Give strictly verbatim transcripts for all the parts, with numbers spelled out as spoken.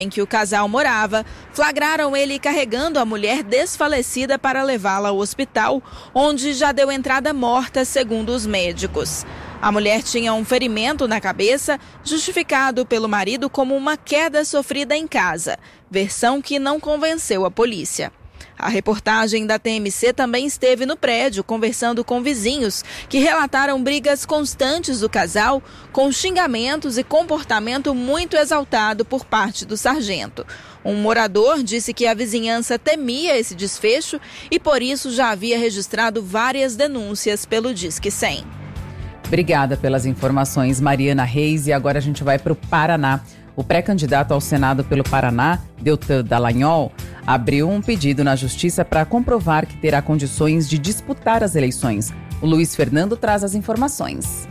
em que o casal morava, flagraram ele carregando a mulher desfalecida para levá-la ao hospital, onde já deu entrada morta, segundo os médicos. A mulher tinha um ferimento na cabeça, justificado pelo marido como uma queda sofrida em casa, versão que não convenceu a polícia. A reportagem da T M C também esteve no prédio conversando com vizinhos que relataram brigas constantes do casal, com xingamentos e comportamento muito exaltado por parte do sargento. Um morador disse que a vizinhança temia esse desfecho e por isso já havia registrado várias denúncias pelo Disque cem. Obrigada pelas informações, Mariana Reis. E agora a gente vai para o Paraná. O pré-candidato ao Senado pelo Paraná, Deltan Dallagnol, abriu um pedido na Justiça para comprovar que terá condições de disputar as eleições. O Luiz Fernando traz as informações.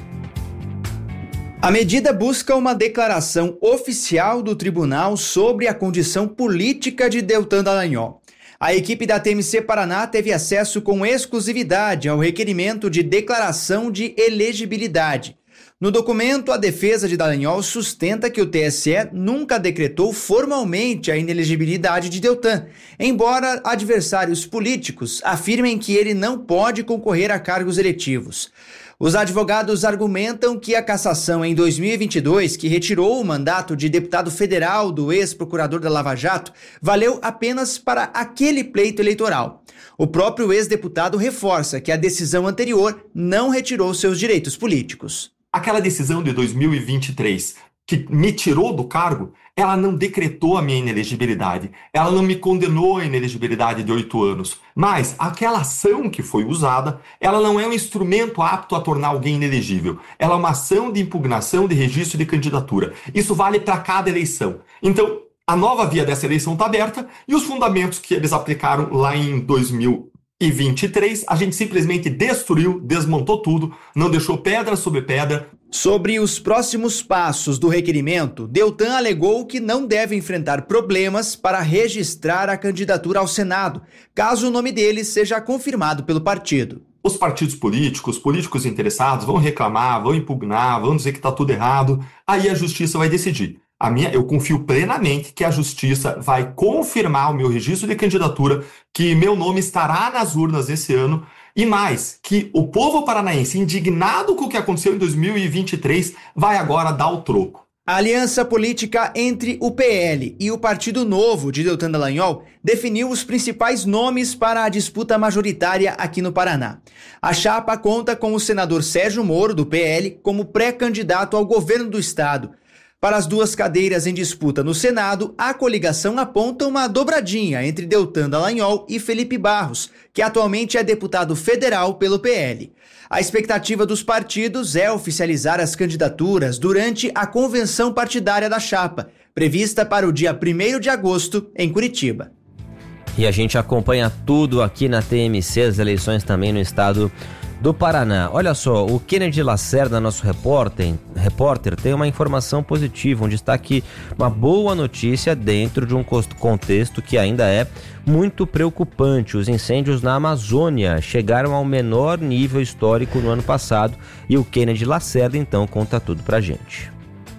A medida busca uma declaração oficial do tribunal sobre a condição política de Deltan Dallagnol. A equipe da T M C Paraná teve acesso com exclusividade ao requerimento de declaração de elegibilidade. No documento, a defesa de Dallagnol sustenta que o T S E nunca decretou formalmente a inelegibilidade de Deltan, embora adversários políticos afirmem que ele não pode concorrer a cargos eletivos. Os advogados argumentam que a cassação em dois mil e vinte e dois, que retirou o mandato de deputado federal do ex-procurador da Lava Jato, valeu apenas para aquele pleito eleitoral. O próprio ex-deputado reforça que a decisão anterior não retirou seus direitos políticos. Aquela decisão de dois mil e vinte e três que me tirou do cargo, ela não decretou a minha inelegibilidade, ela não me condenou à inelegibilidade de oito anos, mas aquela ação que foi usada, ela não é um instrumento apto a tornar alguém inelegível, ela é uma ação de impugnação de registro de candidatura. Isso vale para cada eleição. Então, a nova via dessa eleição está aberta e os fundamentos que eles aplicaram lá em dois mil e vinte e três, a gente simplesmente destruiu, desmontou tudo, não deixou pedra sobre pedra. Sobre os próximos passos do requerimento, Deltan alegou que não deve enfrentar problemas para registrar a candidatura ao Senado, caso o nome dele seja confirmado pelo partido. Os partidos políticos, políticos interessados vão reclamar, vão impugnar, vão dizer que está tudo errado, aí a justiça vai decidir. A minha, eu confio plenamente que a Justiça vai confirmar o meu registro de candidatura, que meu nome estará nas urnas esse ano, e mais, que o povo paranaense, indignado com o que aconteceu em dois mil e vinte e três, vai agora dar o troco. A aliança política entre o P L e o Partido Novo de Deltan Dallagnol definiu os principais nomes para a disputa majoritária aqui no Paraná. A chapa conta com o senador Sérgio Moro, do P L, como pré-candidato ao governo do estado. Para as duas cadeiras em disputa no Senado, a coligação aponta uma dobradinha entre Deltan Dallagnol e Felipe Barros, que atualmente é deputado federal pelo P L. A expectativa dos partidos é oficializar as candidaturas durante a convenção partidária da chapa, prevista para o dia primeiro de agosto, em Curitiba. E a gente acompanha tudo aqui na T M C, as eleições também no estado do Paraná. Olha só, o Kennedy Lacerda, nosso repórter, repórter, tem uma informação positiva, um destaque, uma boa notícia dentro de um contexto que ainda é muito preocupante. Os incêndios na Amazônia chegaram ao menor nível histórico no ano passado e o Kennedy Lacerda então conta tudo pra gente.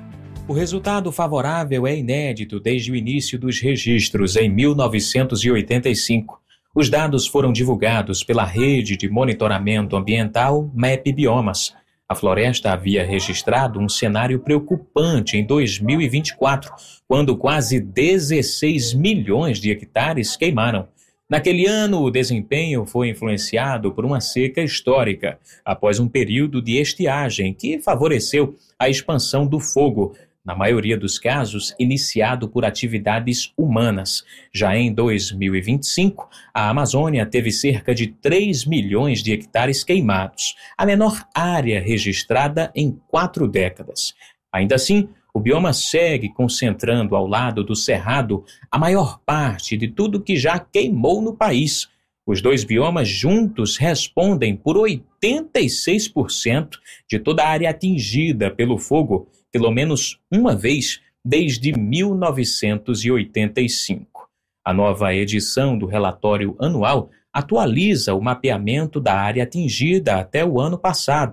O resultado favorável é inédito desde o início dos registros em mil novecentos e oitenta e cinco. Os dados foram divulgados pela Rede de Monitoramento Ambiental M E P Biomas. A floresta havia registrado um cenário preocupante em dois mil e vinte e quatro, quando quase dezesseis milhões de hectares queimaram. Naquele ano, o desempenho foi influenciado por uma seca histórica, após um período de estiagem que favoreceu a expansão do fogo, na maioria dos casos, iniciado por atividades humanas. Já em dois mil e vinte e cinco, a Amazônia teve cerca de três milhões de hectares queimados, a menor área registrada em quatro décadas. Ainda assim, o bioma segue concentrando ao lado do Cerrado a maior parte de tudo que já queimou no país. Os dois biomas juntos respondem por oitenta e seis por cento de toda a área atingida pelo fogo, pelo menos uma vez desde mil novecentos e oitenta e cinco. A nova edição do relatório anual atualiza o mapeamento da área atingida até o ano passado.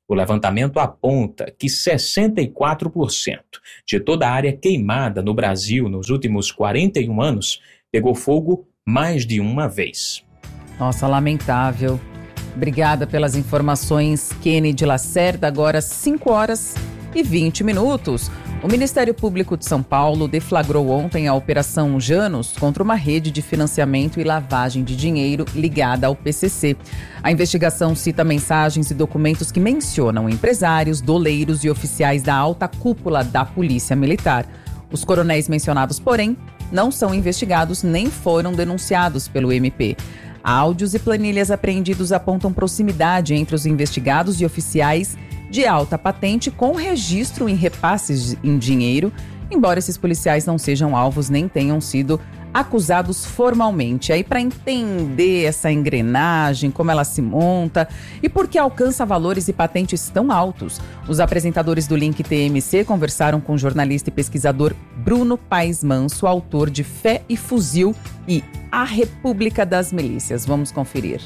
O levantamento aponta que sessenta e quatro por cento de toda a área queimada no Brasil nos últimos quarenta e um anos pegou fogo mais de uma vez. Nossa, lamentável. Obrigada pelas informações, Kennedy Lacerda. Agora cinco horas e vinte minutos. O Ministério Público de São Paulo deflagrou ontem a Operação Janus contra uma rede de financiamento e lavagem de dinheiro ligada ao P C C. A investigação cita mensagens e documentos que mencionam empresários, doleiros e oficiais da alta cúpula da Polícia Militar. Os coronéis mencionados, porém, não são investigados nem foram denunciados pelo M P. Áudios e planilhas apreendidos apontam proximidade entre os investigados e oficiais de alta patente com registro em repasses em dinheiro, embora esses policiais não sejam alvos nem tenham sido acusados formalmente. Aí, para entender essa engrenagem, como ela se monta e por que alcança valores e patentes tão altos, os apresentadores do Link T M C conversaram com o jornalista e pesquisador Bruno Paes Manso, autor de Fé e Fuzil e A República das Milícias. Vamos conferir.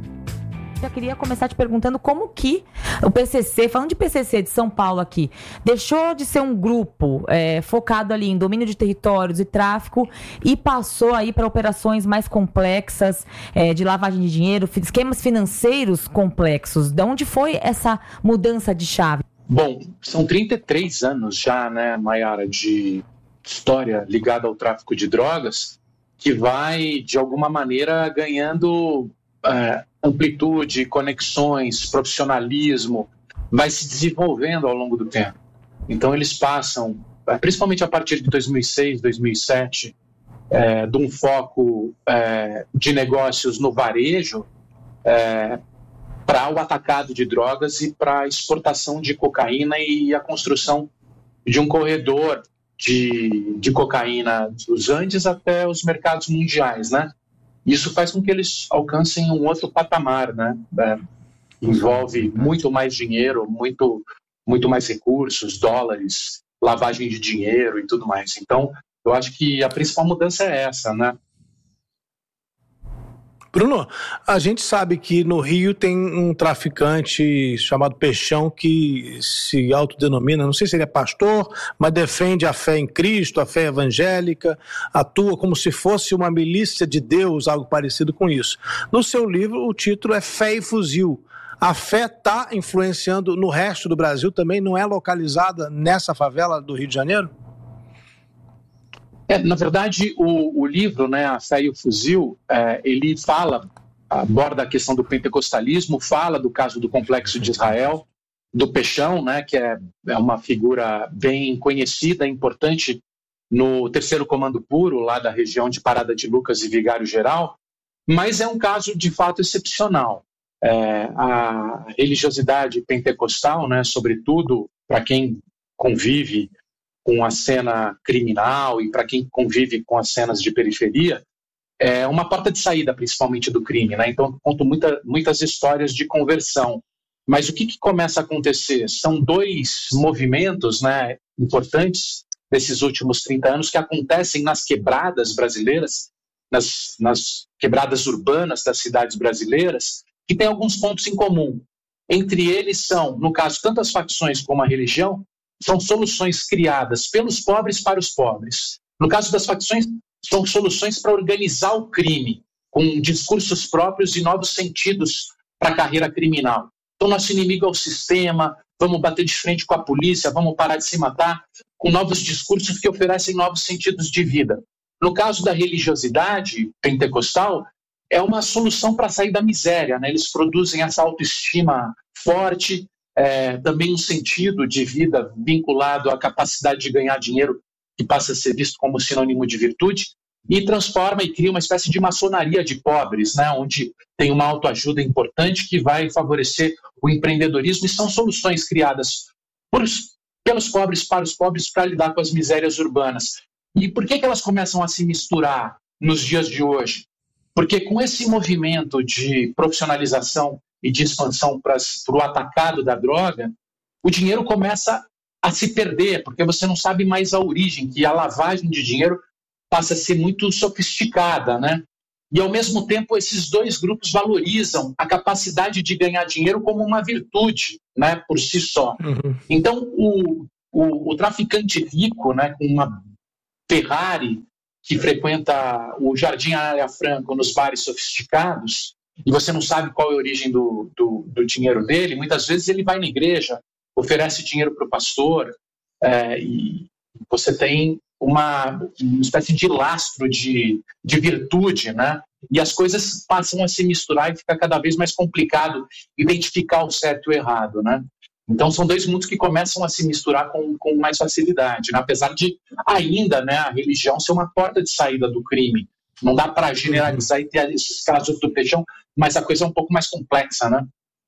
Já queria começar te perguntando como que o P C C, falando de P C C de São Paulo aqui, deixou de ser um grupo é, focado ali em domínio de territórios e tráfico e passou aí para operações mais complexas, é, de lavagem de dinheiro, esquemas financeiros complexos. De onde foi essa mudança de chave? Bom, são trinta e três anos já, né, Mayara, de história ligada ao tráfico de drogas, que vai, de alguma maneira, ganhando é, amplitude, conexões, profissionalismo, vai se desenvolvendo ao longo do tempo. Então eles passam, principalmente a partir de dois mil e seis, dois mil e sete, é, de um foco é, de negócios no varejo é, para o atacado de drogas e para a exportação de cocaína e a construção de um corredor de, de cocaína dos Andes até os mercados mundiais, né? Isso faz com que eles alcancem um outro patamar, né? É, envolve muito mais dinheiro, muito, muito mais recursos, dólares, lavagem de dinheiro e tudo mais. Então, eu acho que a principal mudança é essa, né? Bruno, a gente sabe que no Rio tem um traficante chamado Peixão que se autodenomina, não sei se ele é pastor, mas defende a fé em Cristo, a fé evangélica, atua como se fosse uma milícia de Deus, algo parecido com isso. No seu livro, o título é Fé e Fuzil. A fé está influenciando no resto do Brasil também? Não é localizada nessa favela do Rio de Janeiro? É, na verdade, o, o livro, né, A Fé e o Fuzil, é, ele fala, aborda a questão do pentecostalismo, fala do caso do Complexo de Israel, do Peixão, né, que é, é uma figura bem conhecida, importante no Terceiro Comando Puro, lá da região de Parada de Lucas e Vigário Geral, mas é um caso de fato excepcional. É, a religiosidade pentecostal, né, sobretudo para quem convive com a cena criminal e para quem convive com as cenas de periferia, é uma porta de saída, principalmente do crime, né? Então, eu conto muita, muitas histórias de conversão. Mas o que, que começa a acontecer? São dois movimentos, né, importantes desses últimos trinta anos que acontecem nas quebradas brasileiras, nas, nas quebradas urbanas das cidades brasileiras, que têm alguns pontos em comum. Entre eles são, no caso, tanto as facções como a religião, são soluções criadas pelos pobres para os pobres. No caso das facções, são soluções para organizar o crime, com discursos próprios e novos sentidos para a carreira criminal. Então, nosso inimigo é o sistema, vamos bater de frente com a polícia, vamos parar de se matar, com novos discursos que oferecem novos sentidos de vida. No caso da religiosidade pentecostal, é uma solução para sair da miséria, né? Eles produzem essa autoestima forte, É, também um sentido de vida vinculado à capacidade de ganhar dinheiro, que passa a ser visto como sinônimo de virtude, e transforma e cria uma espécie de maçonaria de pobres, né, onde tem uma autoajuda importante que vai favorecer o empreendedorismo, e são soluções criadas por, pelos pobres para os pobres para lidar com as misérias urbanas. E por que, que elas começam a se misturar nos dias de hoje? Porque com esse movimento de profissionalização e de expansão para o atacado da droga, o dinheiro começa a se perder, porque você não sabe mais a origem, que a lavagem de dinheiro passa a ser muito sofisticada, né? e, ao mesmo tempo, esses dois grupos valorizam a capacidade de ganhar dinheiro como uma virtude, né, por si só. Uhum. Então, o, o, o traficante rico, né, com uma Ferrari, que frequenta o Jardim Anália Franco nos bares sofisticados, e você não sabe qual é a origem do, do, do dinheiro dele, muitas vezes ele vai na igreja, oferece dinheiro para o pastor, é, e você tem uma, uma espécie de lastro de, de virtude, né? E as coisas passam a se misturar e fica cada vez mais complicado identificar o certo e o errado, né? Então são dois mundos que começam a se misturar com, com mais facilidade, né? Apesar de ainda, né, a religião ser uma porta de saída do crime. Não dá para generalizar e ter esses casos do Peixão, mas a coisa é um pouco mais complexa, né?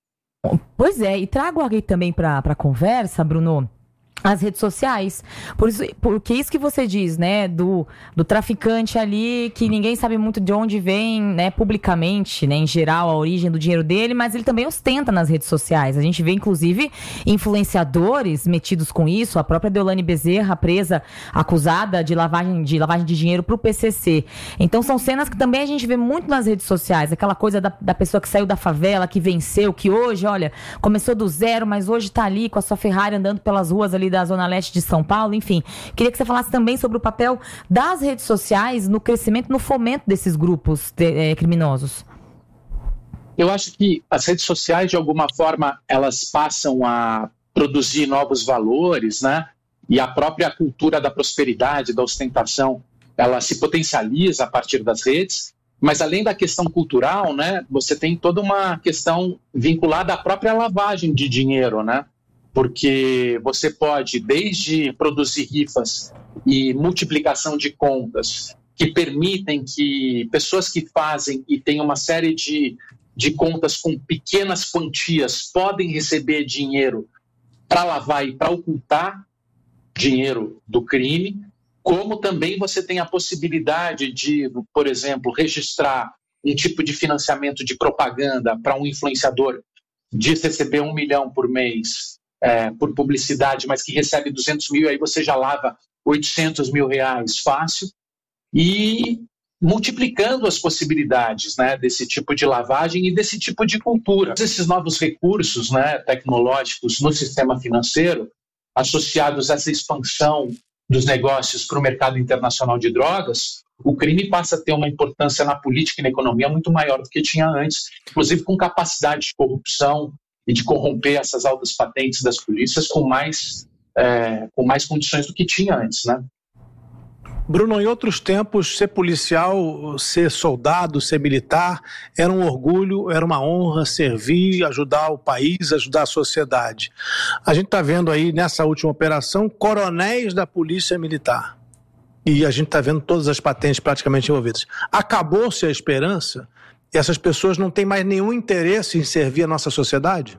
Pois é, e trago aqui também para a conversa, Bruno, as redes sociais, por isso, porque isso que você diz, né, do, do traficante ali, que ninguém sabe muito de onde vem, né, publicamente, né, em geral, a origem do dinheiro dele, mas ele também ostenta nas redes sociais. A gente vê, inclusive, influenciadores metidos com isso, a própria Deolane Bezerra, presa, acusada de lavagem de, lavagem de dinheiro para o P C C. Então, são cenas que também a gente vê muito nas redes sociais, aquela coisa da, da pessoa que saiu da favela, que venceu, que hoje, olha, começou do zero, mas hoje está ali com a sua Ferrari andando pelas ruas ali da Zona Leste de São Paulo, enfim. Queria que você falasse também sobre o papel das redes sociais no crescimento, no fomento desses grupos de, é, criminosos. Eu acho que as redes sociais, de alguma forma, elas passam a produzir novos valores, né? E a própria cultura da prosperidade, da ostentação, ela se potencializa a partir das redes, mas além da questão cultural, né, você tem toda uma questão vinculada à própria lavagem de dinheiro, né? Porque você pode, desde produzir rifas e multiplicação de contas que permitem que pessoas que fazem e têm uma série de, de contas com pequenas quantias podem receber dinheiro para lavar e para ocultar dinheiro do crime, como também você tem a possibilidade de, por exemplo, registrar um tipo de financiamento de propaganda para um influenciador de receber um milhão por mês, É, por publicidade, mas que recebe duzentos mil, aí você já lava oitocentos mil reais fácil, e multiplicando as possibilidades, né, desse tipo de lavagem e desse tipo de cultura. Esses novos recursos, né, tecnológicos no sistema financeiro, associados a essa expansão dos negócios para o mercado internacional de drogas, o crime passa a ter uma importância na política e na economia muito maior do que tinha antes, inclusive com capacidade de corrupção e de corromper essas altas patentes das polícias com mais, é, com mais condições do que tinha antes, né? Bruno, em outros tempos, ser policial, ser soldado, ser militar, era um orgulho, era uma honra servir, ajudar o país, ajudar a sociedade. A gente está vendo aí, nessa última operação, coronéis da Polícia Militar. E a gente está vendo todas as patentes praticamente envolvidas. Acabou-se a esperança? E essas pessoas não têm mais nenhum interesse em servir a nossa sociedade?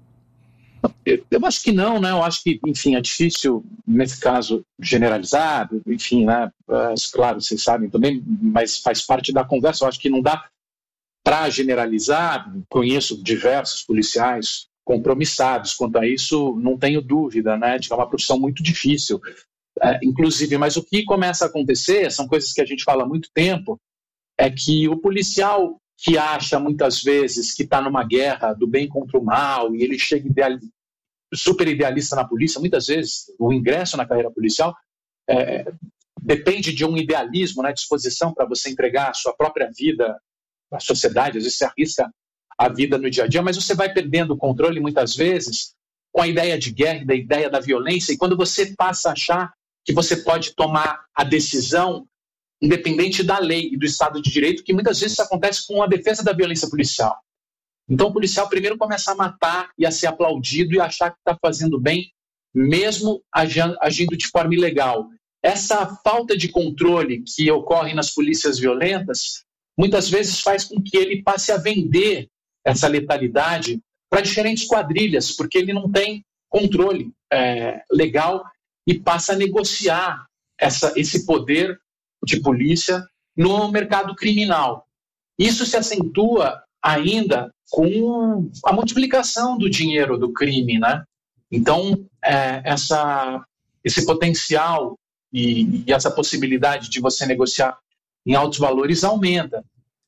Eu, eu acho que não, né? Eu acho que, enfim, é difícil, nesse caso, generalizar, enfim, né? É, claro, vocês sabem também, mas faz parte da conversa. Eu acho que não dá para generalizar. Conheço diversos policiais compromissados quanto a isso, não tenho dúvida, né? De que é uma profissão muito difícil, é, inclusive. Mas o que começa a acontecer, são coisas que a gente fala há muito tempo, é que o policial que acha muitas vezes que está numa guerra do bem contra o mal e ele chega ideal, super idealista na polícia, muitas vezes o ingresso na carreira policial é, depende de um idealismo, né, disposição para você entregar a sua própria vida à sociedade, às vezes você arrisca a vida no dia a dia, mas você vai perdendo o controle muitas vezes com a ideia de guerra, da ideia da violência, e quando você passa a achar que você pode tomar a decisão independente da lei e do Estado de Direito, que muitas vezes isso acontece com a defesa da violência policial. Então o policial primeiro começa a matar e a ser aplaudido e achar que está fazendo bem, mesmo agindo de forma ilegal. Essa falta de controle que ocorre nas polícias violentas, muitas vezes faz com que ele passe a vender essa letalidade para diferentes quadrilhas, porque ele não tem controle é, legal e passa a negociar essa, esse poder de polícia no mercado criminal. Isso se acentua ainda com a multiplicação do dinheiro do crime, né? Então, é, essa, esse potencial e, e essa possibilidade de você negociar em altos valores aumenta.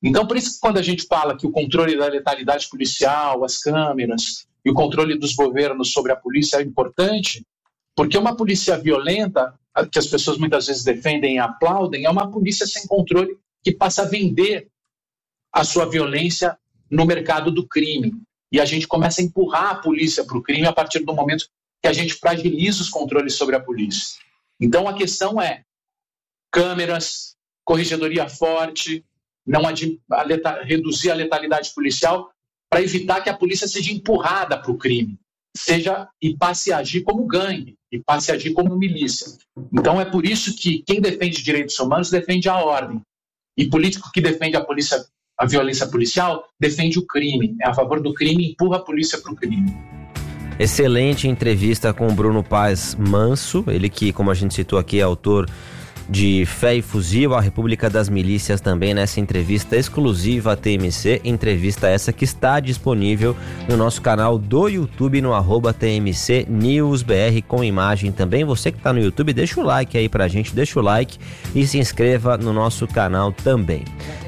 Então, por isso que quando a gente fala que o controle da letalidade policial, as câmeras e o controle dos governos sobre a polícia é importante, porque uma polícia violenta, que as pessoas muitas vezes defendem e aplaudem, é uma polícia sem controle que passa a vender a sua violência no mercado do crime. E a gente começa a empurrar a polícia para o crime a partir do momento que a gente fragiliza os controles sobre a polícia. Então a questão é câmeras, corregedoria forte, não ad, a leta, reduzir a letalidade policial para evitar que a polícia seja empurrada para o crime, seja e passe a agir como gangue, e passe a agir como milícia. Então é por isso que quem defende direitos humanos defende a ordem, e político que defende a polícia, a violência policial, defende o crime, é a favor do crime e empurra a polícia para o crime. Excelente entrevista com o Bruno Paz Manso, ele que, como a gente citou aqui, é autor de Fé e Fuzil, a República das Milícias, também nessa entrevista exclusiva à T M C, entrevista essa que está disponível no nosso canal do YouTube, no arroba T M C News B R, com imagem também. Você que está no YouTube, deixa o like aí pra gente, deixa o like e se inscreva no nosso canal também.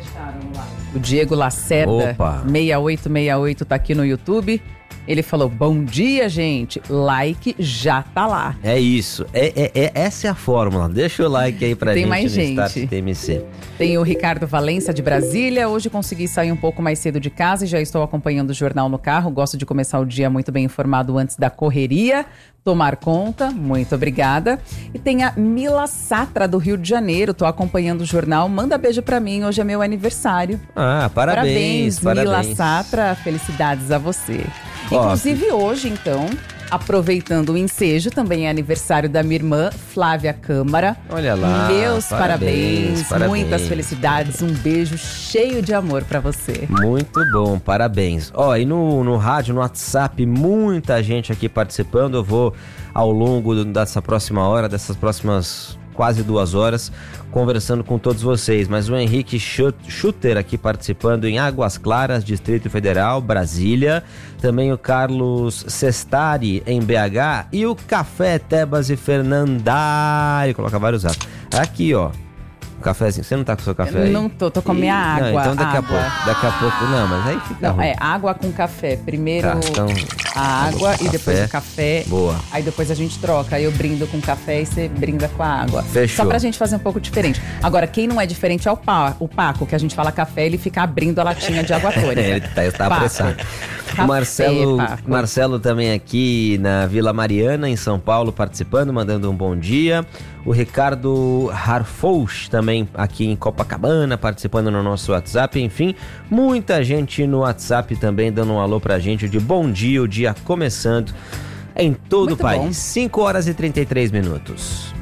O Diego Lacerda, Opa. seis oito seis oito, tá aqui no YouTube. Ele falou, bom dia, gente. Like já tá lá. É isso. É, é, é, essa é a fórmula. Deixa o like aí pra Tem gente mais no gente. Start T M C. Tem o Ricardo Valença de Brasília. Hoje consegui sair um pouco mais cedo de casa e já estou acompanhando o jornal no carro. Gosto de começar o dia muito bem informado antes da correria. Tomar conta, muito obrigada. E tem a Mila Satra, do Rio de Janeiro. Tô acompanhando o jornal. Manda beijo pra mim, hoje é meu aniversário. Ah, parabéns. Parabéns, Mila parabéns. Satra. Felicidades a você. Ó, Inclusive hoje, então, aproveitando o ensejo, também é aniversário da minha irmã, Flávia Câmara. Olha lá, Meus parabéns, parabéns, parabéns. muitas felicidades, um beijo cheio de amor pra você. Muito bom, parabéns. Ó, e no, no rádio, no WhatsApp, muita gente aqui participando. Eu vou, ao longo dessa próxima hora, dessas próximas quase duas horas, conversando com todos vocês. Mas o Henrique Schutter aqui participando em Águas Claras, Distrito Federal, Brasília. Também o Carlos Sestari em B H e o Café Tebas e Fernandari. Coloca vários atos. Aqui, ó. Cafézinho. Você não tá com o seu café aí? Não tô, tô com a minha água. Não, então daqui água. a pouco. Daqui a pouco. Não, mas aí fica Não, ruim. é água com café. Primeiro Tá, então, a água água com e depois café. o café. Boa. Aí depois a gente troca. Aí eu brindo com café e você brinda com a água. Fechou. Só pra gente fazer um pouco diferente. Agora, quem não é diferente é o, pa, o Paco, que a gente fala café, ele fica abrindo a latinha de água tônica. É, ele tá, tá Paco. apressado. Café, O Marcelo, Paco. Marcelo também aqui na Vila Mariana, em São Paulo, participando, mandando um bom dia. O Ricardo Harfouch também aqui em Copacabana, participando no nosso WhatsApp. Enfim, muita gente no WhatsApp também dando um alô pra gente de bom dia, o dia começando em todo Muito o país. bom. cinco horas e trinta e três minutos.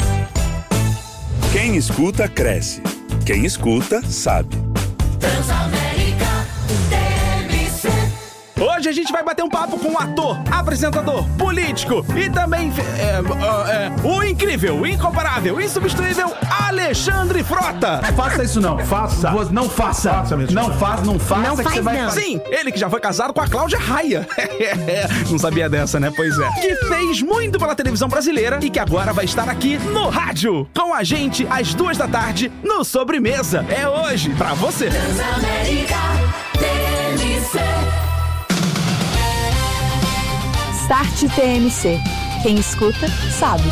Quem escuta, cresce. Quem escuta, sabe. Hoje a gente vai bater um papo com um ator, apresentador, político e também é, é, é, o incrível, o incomparável, insubstituível Alexandre Frota. Faça isso não, faça. Não faça. faça mesmo. Não faça, não faça. Não que faz você vai não. fazer. Sim, ele que já foi casado com a Cláudia Raia. Não sabia dessa, né? Pois é. Que fez muito pela televisão brasileira e que agora vai estar aqui no rádio com a gente às duas da tarde no Sobremesa. É hoje pra você. Start T M C. Quem escuta, sabe.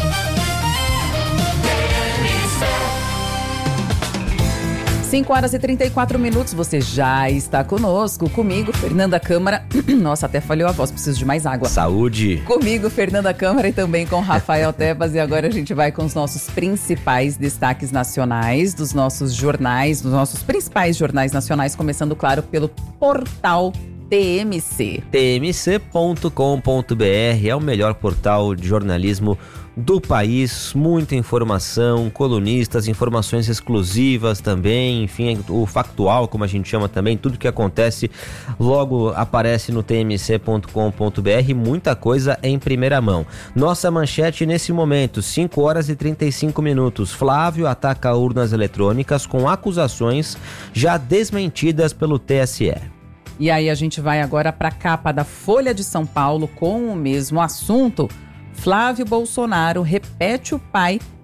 cinco horas e trinta e quatro minutos, você já está conosco, comigo, Fernanda Câmara. Nossa, até falhou a voz, preciso de mais água. Saúde! Comigo, Fernanda Câmara, e também com Rafael Tebas. E agora a gente vai com os nossos principais destaques nacionais, dos nossos jornais, dos nossos principais jornais nacionais, começando, claro, pelo portal T M C. T M C ponto com ponto B R é o melhor portal de jornalismo do país, muita informação, colunistas, informações exclusivas também, enfim, o factual, como a gente chama também, tudo que acontece logo aparece no T M C ponto com ponto B R, muita coisa em primeira mão. Nossa manchete nesse momento, cinco horas e trinta e cinco minutos, Flávio ataca urnas eletrônicas com acusações já desmentidas pelo T S E. E aí a gente vai agora para a capa da Folha de São Paulo com o mesmo assunto. Flávio Bolsonaro repete o pai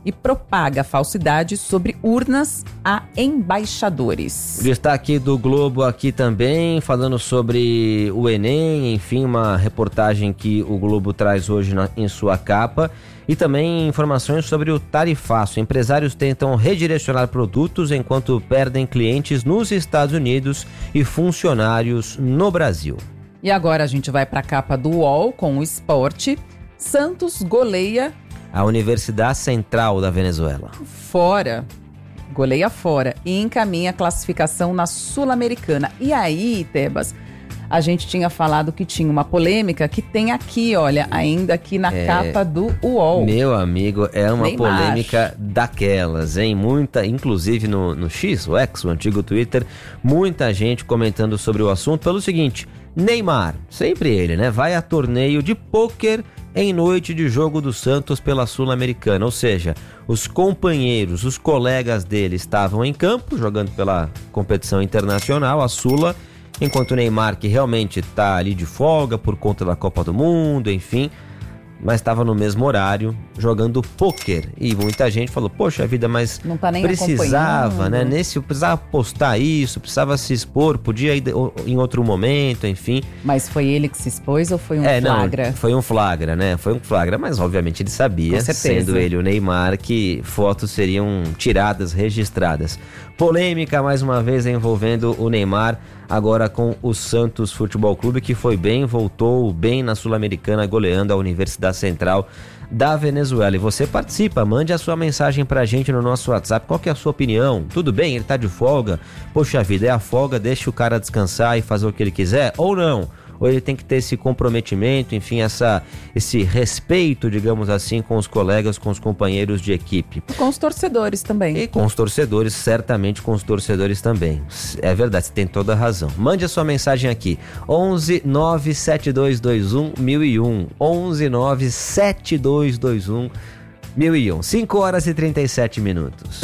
e propaga falsidades sobre urnas a embaixadores. Destaque do Globo aqui também, falando sobre o Enem, enfim, uma reportagem que o Globo traz hoje na, em sua capa. E também informações sobre o tarifaço. Empresários tentam redirecionar produtos enquanto perdem clientes nos Estados Unidos e funcionários no Brasil. E agora a gente vai para a capa do U O L com o esporte. Santos goleia a Universidade Central da Venezuela. Fora, goleia fora e encaminha a classificação na Sul-Americana. E aí, Tebas, a gente tinha falado que tinha uma polêmica que tem aqui, olha, ainda aqui na é, capa do U O L. Meu amigo, é uma Neymar. polêmica daquelas, hein? Muita, inclusive no, no X, o X, o antigo Twitter, muita gente comentando sobre o assunto pelo seguinte: Neymar, sempre ele, né? Vai a torneio de pôquer em noite de jogo do Santos pela Sul-Americana, ou seja, os companheiros, os colegas dele estavam em campo, jogando pela competição internacional, a Sula, enquanto o Neymar, que realmente está ali de folga por conta da Copa do Mundo, enfim, mas estava no mesmo horário jogando pôquer. E muita gente falou, poxa vida, mas não tá nem precisava, né? Nesse, precisava postar isso, precisava se expor, podia ir em outro momento, enfim. Mas foi ele que se expôs ou foi um é, flagra? Não, foi um flagra, né? Foi um flagra, mas obviamente ele sabia, sendo ele o Neymar, que fotos seriam tiradas, registradas. Polêmica mais uma vez envolvendo o Neymar, agora com o Santos Futebol Clube, que foi bem, voltou bem na Sul-Americana, goleando a Universidade Central da Venezuela. E você participa, mande a sua mensagem pra gente no nosso WhatsApp. Qual que é a sua opinião? Tudo bem? Ele tá de folga? Poxa vida, é a folga, deixa o cara descansar e fazer o que ele quiser? Ou não? Ou ele tem que ter esse comprometimento, enfim, essa, esse respeito, digamos assim, com os colegas, com os companheiros de equipe. E com os torcedores também. E com os torcedores, certamente com os torcedores também. É verdade, você tem toda a razão. Mande a sua mensagem aqui, onze nove sete dois dois um mil e um, onze nove sete dois dois um mil e um, cinco horas e trinta e sete minutos.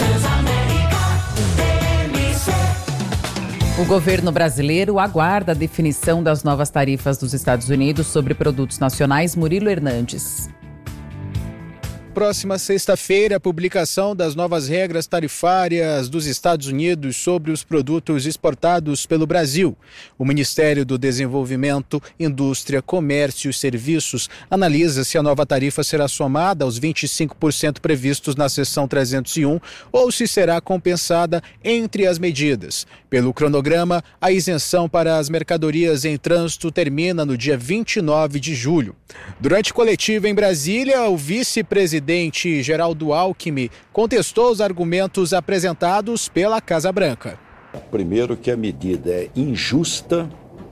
O governo brasileiro aguarda a definição das novas tarifas dos Estados Unidos sobre produtos nacionais. Murilo Hernandes. Próxima sexta-feira, a publicação das novas regras tarifárias dos Estados Unidos sobre os produtos exportados pelo Brasil. O Ministério do Desenvolvimento, Indústria, Comércio e Serviços analisa se a nova tarifa será somada aos vinte e cinco por cento previstos na seção trezentos e um ou se será compensada entre as medidas. Pelo cronograma, a isenção para as mercadorias em trânsito termina no dia vinte e nove de julho. Durante coletiva em Brasília, o vice-presidente presidente Geraldo Alckmin contestou os argumentos apresentados pela Casa Branca. Primeiro que a medida é injusta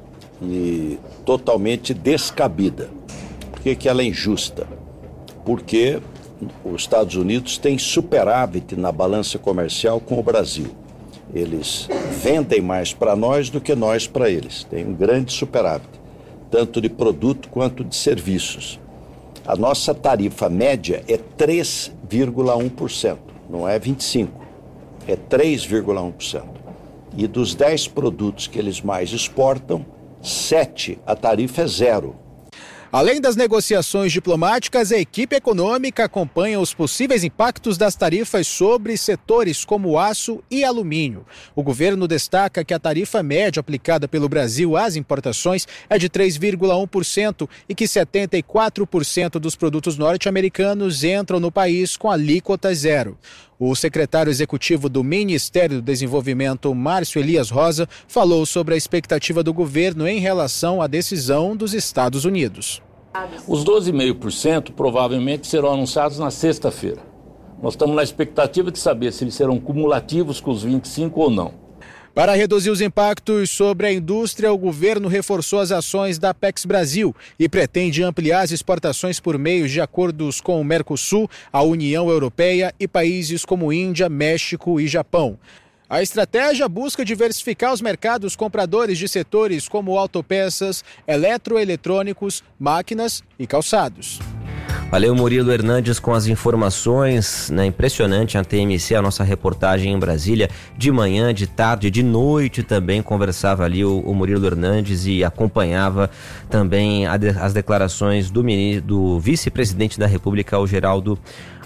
e totalmente descabida. Por que que ela é injusta? Porque os Estados Unidos têm superávit na balança comercial com o Brasil. Eles vendem mais para nós do que nós para eles. Tem um grande superávit, tanto de produto quanto de serviços. A nossa tarifa média é três vírgula um por cento, não é vinte e cinco por cento, é três vírgula um por cento. E dos dez produtos que eles mais exportam, sete a tarifa é zero. Além das negociações diplomáticas, a equipe econômica acompanha os possíveis impactos das tarifas sobre setores como aço e alumínio. O governo destaca que a tarifa média aplicada pelo Brasil às importações é de três vírgula um por cento e que setenta e quatro por cento dos produtos norte-americanos entram no país com alíquota zero. O secretário executivo do Ministério do Desenvolvimento, Márcio Elias Rosa, falou sobre a expectativa do governo em relação à decisão dos Estados Unidos. Os doze vírgula cinco por cento provavelmente serão anunciados na sexta-feira. Nós estamos na expectativa de saber se eles serão cumulativos com os vinte e cinco ou não. Para reduzir os impactos sobre a indústria, o governo reforçou as ações da Apex Brasil e pretende ampliar as exportações por meio de acordos com o Mercosul, a União Europeia e países como Índia, México e Japão. A estratégia busca diversificar os mercados compradores de setores como autopeças, eletroeletrônicos, máquinas e calçados. Valeu, Murilo Hernandes, com as informações, né? Impressionante a T M C, a nossa reportagem em Brasília, de manhã, de tarde, de noite também, conversava ali o, o Murilo Hernandes e acompanhava também a de, as declarações do, do vice-presidente da República, o Geraldo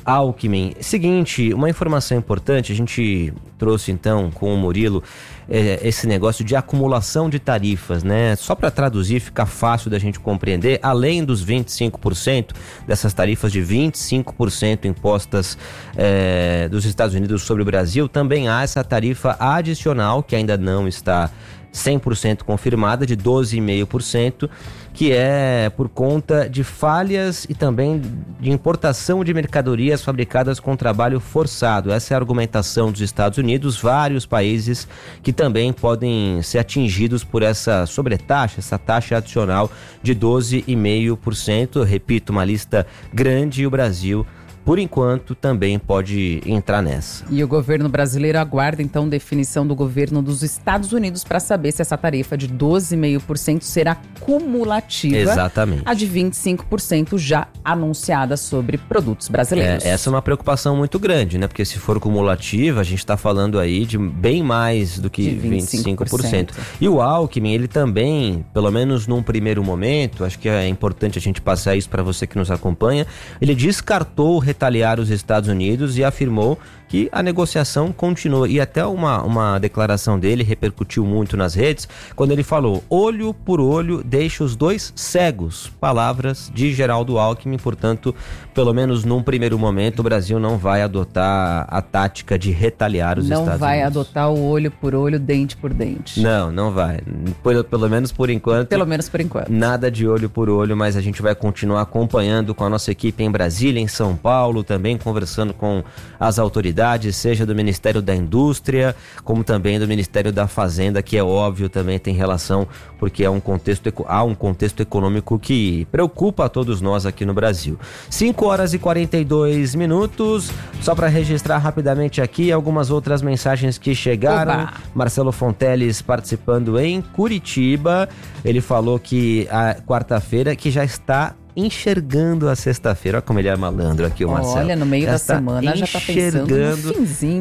Alckmin. Seguinte, uma informação importante, a gente trouxe então com o Murilo é, esse negócio de acumulação de tarifas, né? Só para traduzir, fica fácil da gente compreender, além dos vinte e cinco por cento, dessas tarifas de vinte e cinco por cento impostas é, dos Estados Unidos sobre o Brasil, também há essa tarifa adicional, que ainda não está cem por cento confirmada, de doze vírgula cinco por cento, que é por conta de falhas e também de importação de mercadorias fabricadas com trabalho forçado. Essa é a argumentação dos Estados Unidos, vários países que também podem ser atingidos por essa sobretaxa, essa taxa adicional de doze vírgula cinco por cento. Repito, uma lista grande, e o Brasil, por enquanto, também pode entrar nessa. E o governo brasileiro aguarda, então, definição do governo dos Estados Unidos para saber se essa tarifa de doze vírgula cinco por cento será cumulativa. Exatamente. A de vinte e cinco por cento já anunciada sobre produtos brasileiros. É, essa é uma preocupação muito grande, né? Porque se for cumulativa, a gente está falando aí de bem mais do que vinte e cinco por cento. E o Alckmin, ele também, pelo menos num primeiro momento, acho que é importante a gente passar isso para você que nos acompanha, ele descartou retaliar os Estados Unidos e afirmou que a negociação continua. E até uma, uma declaração dele repercutiu muito nas redes, quando ele falou: olho por olho deixa os dois cegos. Palavras de Geraldo Alckmin. Portanto, pelo menos num primeiro momento, o Brasil não vai adotar a tática de retaliar os não Estados Unidos. Não vai adotar o olho por olho, dente por dente. Não, não vai. Pelo, pelo menos por enquanto. Pelo menos por enquanto. Nada de olho por olho, mas a gente vai continuar acompanhando com a nossa equipe em Brasília, em São Paulo, também conversando com as autoridades, seja do Ministério da Indústria, como também do Ministério da Fazenda, que é óbvio também tem relação, porque é um contexto, há um contexto econômico que preocupa a todos nós aqui no Brasil. cinco horas e quarenta e dois minutos, só para registrar rapidamente aqui algumas outras mensagens que chegaram. Oba. Marcelo Fonteles participando em Curitiba, ele falou que a quarta-feira que já está enxergando a sexta-feira. Olha como ele é malandro aqui, o Marcelo. Olha, no meio já da está semana já tá pensando no finzinho.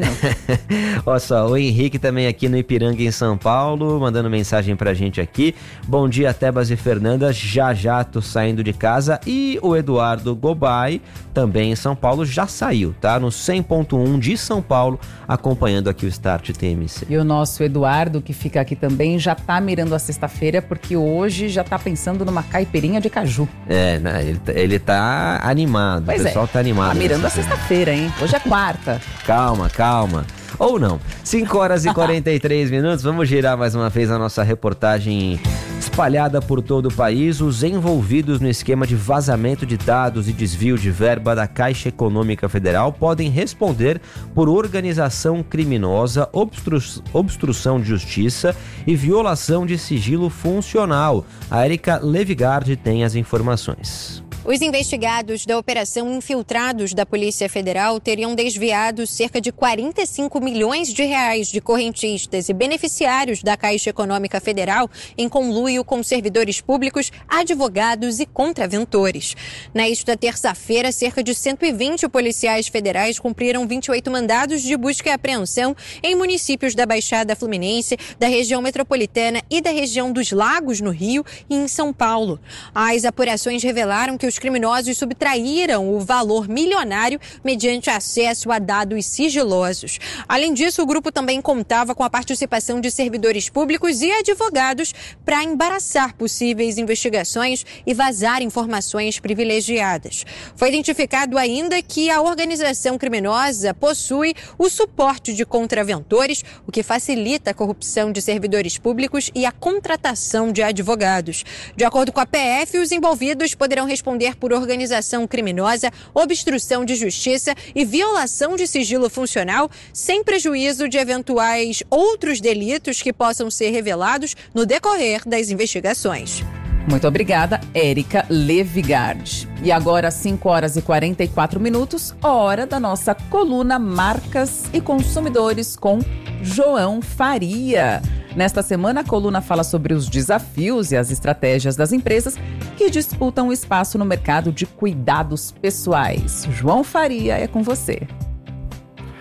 Olha só, o Henrique também aqui no Ipiranga, em São Paulo, mandando mensagem pra gente aqui. Bom dia, Tebas e Fernanda, já já tô saindo de casa. E o Eduardo Gobay, também em São Paulo, já saiu, tá? No cem ponto um de São Paulo, acompanhando aqui o Start T M C. E o nosso Eduardo, que fica aqui também, já tá mirando a sexta-feira, porque hoje já tá pensando numa caipirinha de caju. É, Ele, ele tá animado, pois o pessoal é. tá animado. Tá mirando a sexta-feira, hein? Hoje é quarta. Calma, calma. Ou não. cinco horas e quarenta e três minutos, vamos girar mais uma vez a nossa reportagem espalhada por todo o país. Os envolvidos no esquema de vazamento de dados e desvio de verba da Caixa Econômica Federal podem responder por organização criminosa, obstru- obstrução de justiça e violação de sigilo funcional. A Érica Levigard tem as informações. Os investigados da Operação Infiltrados da Polícia Federal teriam desviado cerca de quarenta e cinco milhões de reais de correntistas e beneficiários da Caixa Econômica Federal em conluio com servidores públicos, advogados e contraventores. Nesta terça-feira, cerca de cento e vinte policiais federais cumpriram vinte e oito mandados de busca e apreensão em municípios da Baixada Fluminense, da região metropolitana e da região dos Lagos, no Rio, e em São Paulo. As apurações revelaram que os Os criminosos subtraíram o valor milionário mediante acesso a dados sigilosos. Além disso, o grupo também contava com a participação de servidores públicos e advogados para embaraçar possíveis investigações e vazar informações privilegiadas. Foi identificado ainda que a organização criminosa possui o suporte de contraventores, o que facilita a corrupção de servidores públicos e a contratação de advogados. De acordo com a P F, os envolvidos poderão responder por organização criminosa, obstrução de justiça e violação de sigilo funcional, sem prejuízo de eventuais outros delitos que possam ser revelados no decorrer das investigações. Muito obrigada, Érica Levigard. E agora, cinco horas e quarenta e quatro minutos, hora da nossa coluna Marcas e Consumidores com João Faria. Nesta semana, a coluna fala sobre os desafios e as estratégias das empresas que disputam espaço no mercado de cuidados pessoais. João Faria, é com você.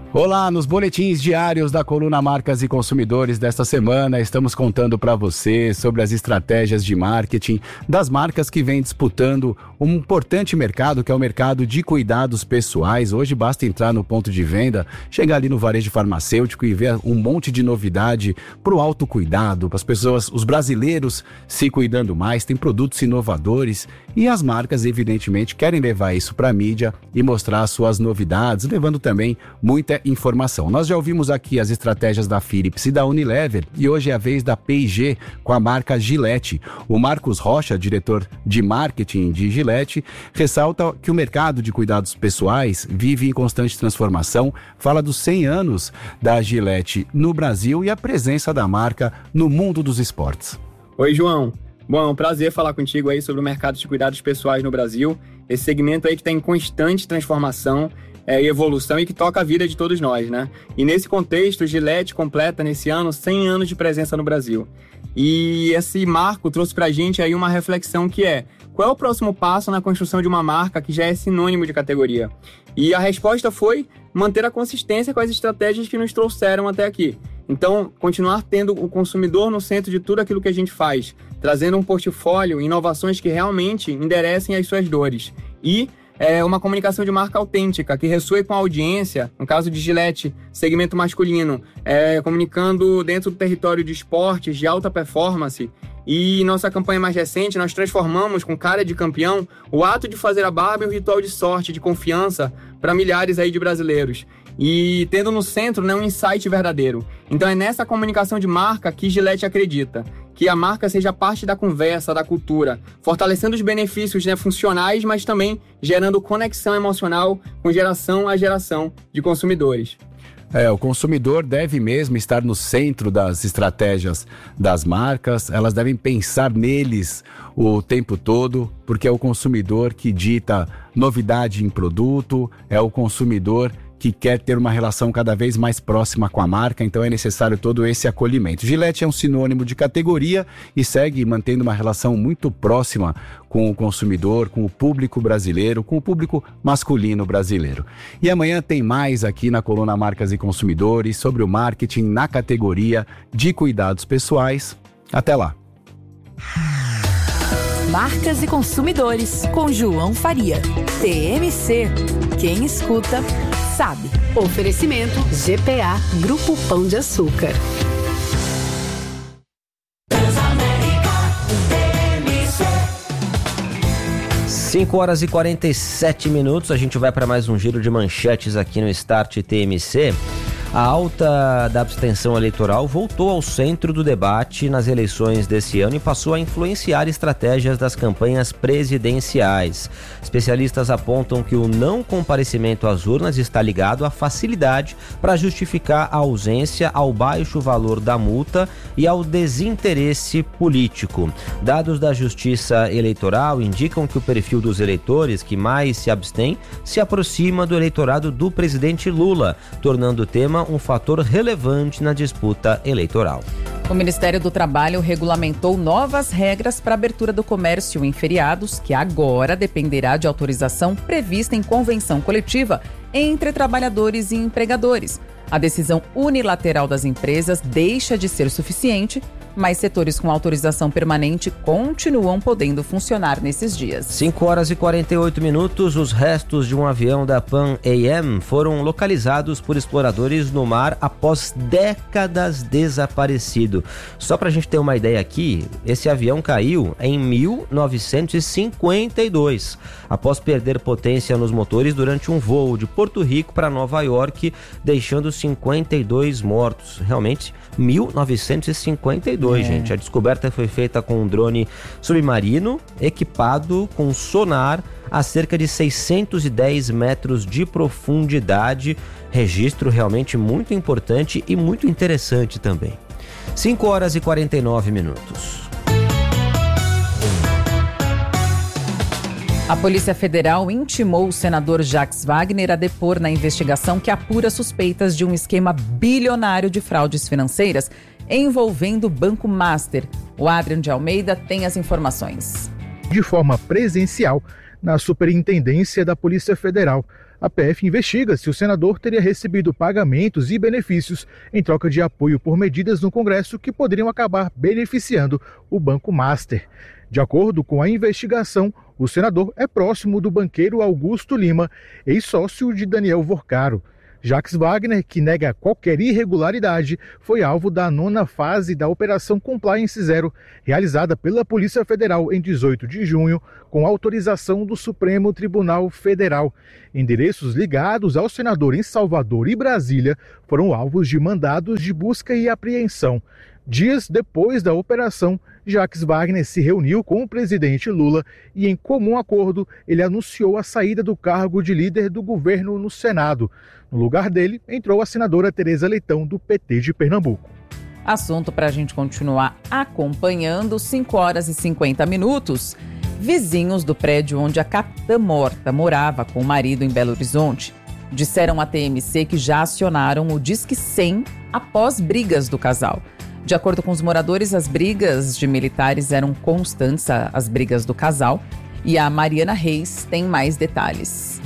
Olá, nos boletins diários da coluna Marcas e Consumidores desta semana, estamos contando para você sobre as estratégias de marketing das marcas que vêm disputando um importante mercado, que é o mercado de cuidados pessoais. Hoje basta entrar no ponto de venda, chegar ali no varejo farmacêutico e ver um monte de novidade para o autocuidado, para as pessoas, os brasileiros se cuidando mais, tem produtos inovadores e as marcas, evidentemente, querem levar isso para a mídia e mostrar suas novidades, levando também muita informação. Nós já ouvimos aqui as estratégias da Philips e da Unilever e hoje é a vez da P e G com a marca Gillette. O Marcos Rocha, diretor de marketing de Gillette, ressalta que o mercado de cuidados pessoais vive em constante transformação, fala dos cem anos da Gillette no Brasil e a presença da marca no mundo dos esportes. Oi, João. Bom, é um prazer falar contigo aí sobre o mercado de cuidados pessoais no Brasil, esse segmento aí que está em constante transformação É, evolução e que toca a vida de todos nós, né? E nesse contexto, o Gillette completa nesse ano cem anos de presença no Brasil. E esse marco trouxe pra gente aí uma reflexão que é: qual é o próximo passo na construção de uma marca que já é sinônimo de categoria? E a resposta foi manter a consistência com as estratégias que nos trouxeram até aqui. Então, continuar tendo o consumidor no centro de tudo aquilo que a gente faz, trazendo um portfólio, inovações que realmente enderecem as suas dores. E é uma comunicação de marca autêntica, que ressoe com a audiência, no caso de Gillette, segmento masculino, é, comunicando dentro do território de esportes de alta performance. E nossa campanha mais recente, nós transformamos com cara de campeão o ato de fazer a barba em um ritual de sorte, de confiança para milhares aí de brasileiros. E tendo no centro, né, um insight verdadeiro. Então é nessa comunicação de marca que Gillette acredita, que a marca seja parte da conversa, da cultura, fortalecendo os benefícios, né, funcionais, mas também gerando conexão emocional com geração a geração de consumidores. É, o consumidor deve mesmo estar no centro das estratégias das marcas, elas devem pensar neles o tempo todo, porque é o consumidor que dita novidade em produto, é o consumidor que quer ter uma relação cada vez mais próxima com a marca, então é necessário todo esse acolhimento. Gillette é um sinônimo de categoria e segue mantendo uma relação muito próxima com o consumidor, com o público brasileiro, com o público masculino brasileiro. E amanhã tem mais aqui na coluna Marcas e Consumidores sobre o marketing na categoria de cuidados pessoais. Até lá! Marcas e Consumidores, com João Faria. T M C. Quem escuta, sabe. Oferecimento G P A Grupo Pão de Açúcar. cinco horas e quarenta e sete minutos, a gente vai para mais um giro de manchetes aqui no Start T M C. A alta da abstenção eleitoral voltou ao centro do debate nas eleições desse ano e passou a influenciar estratégias das campanhas presidenciais. Especialistas apontam que o não comparecimento às urnas está ligado à facilidade para justificar a ausência, ao baixo valor da multa e ao desinteresse político. Dados da Justiça Eleitoral indicam que o perfil dos eleitores que mais se abstêm se aproxima do eleitorado do presidente Lula, tornando o tema um fator relevante na disputa eleitoral. O Ministério do Trabalho regulamentou novas regras para a abertura do comércio em feriados, que agora dependerá de autorização prevista em convenção coletiva entre trabalhadores e empregadores. A decisão unilateral das empresas deixa de ser suficiente, mas setores com autorização permanente continuam podendo funcionar nesses dias. cinco horas e quarenta e oito minutos, os restos de um avião da Pan Am foram localizados por exploradores no mar após décadas desaparecido. Só para a gente ter uma ideia aqui, esse avião caiu em mil novecentos e cinquenta e dois, após perder potência nos motores durante um voo de Porto Rico para Nova York, deixando cinquenta e dois mortos. Realmente, mil novecentos e cinquenta e dois, é. gente. A descoberta foi feita com um drone submarino equipado com sonar a cerca de seiscentos e dez metros de profundidade. Registro realmente muito importante e muito interessante também. cinco horas e quarenta e nove minutos. A Polícia Federal intimou o senador Jacques Wagner a depor na investigação que apura suspeitas de um esquema bilionário de fraudes financeiras envolvendo o Banco Master. O Adrian de Almeida tem as informações. De forma presencial, na Superintendência da Polícia Federal, A P F investiga se o senador teria recebido pagamentos e benefícios em troca de apoio por medidas no Congresso que poderiam acabar beneficiando o Banco Master. De acordo com a investigação, o senador é próximo do banqueiro Augusto Lima, ex-sócio de Daniel Vorcaro. Jacques Wagner, que nega qualquer irregularidade, foi alvo da nona fase da Operação Compliance Zero, realizada pela Polícia Federal em dezoito de junho, com autorização do Supremo Tribunal Federal. Endereços ligados ao senador em Salvador e Brasília foram alvos de mandados de busca e apreensão. Dias depois da operação, Jacques Wagner se reuniu com o presidente Lula e, em comum acordo, ele anunciou a saída do cargo de líder do governo no Senado. No lugar dele, entrou a senadora Tereza Leitão, do P T de Pernambuco. Assunto para a gente continuar acompanhando, cinco horas e cinquenta minutos. Vizinhos do prédio onde a capitã morta morava com o marido em Belo Horizonte disseram à T M C que já acionaram o Disque cem após brigas do casal. De acordo com os moradores, as brigas de militares eram constantes, as brigas do casal. E a Mariana Reis tem mais detalhes.